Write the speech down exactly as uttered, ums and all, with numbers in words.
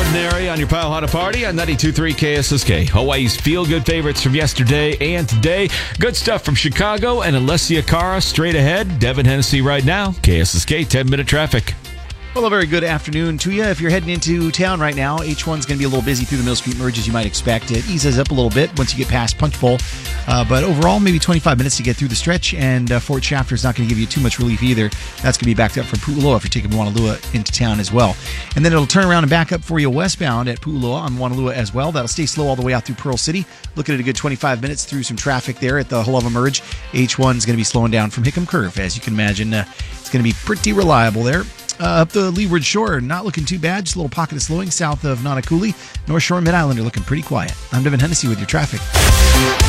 Ordinary on your Pile How to Party on ninety-two point three K S S K. Hawaii's feel-good favorites from yesterday and today. Good stuff from Chicago and Alessia Cara straight ahead. Devin Hennessy right now. K S S K ten-minute traffic. Well, a very good afternoon to you. If you're heading into town right now, H one's going to be a little busy through the Mill Street merge, as you might expect. It eases up a little bit once you get past Punch Bowl. Uh, but overall, maybe twenty-five minutes to get through the stretch, and uh, Fort Shafter is not going to give you too much relief either. That's going to be backed up from Pu'uloa if you're taking Wanalua into town as well. And then it'll turn around and back up for you westbound at Pu'uloa on Wanalua as well. That'll stay slow all the way out through Pearl City. Looking at a good twenty-five minutes through some traffic there at the Hulava merge. H one's going to be slowing down from Hickam Curve. As you can imagine, uh, it's going to be pretty reliable there. Uh, up the Leeward Shore, not looking too bad. Just a little pocket of slowing south of Nanakuli. North Shore, Mid-Island are looking pretty quiet. I'm Devin Hennessy with your traffic.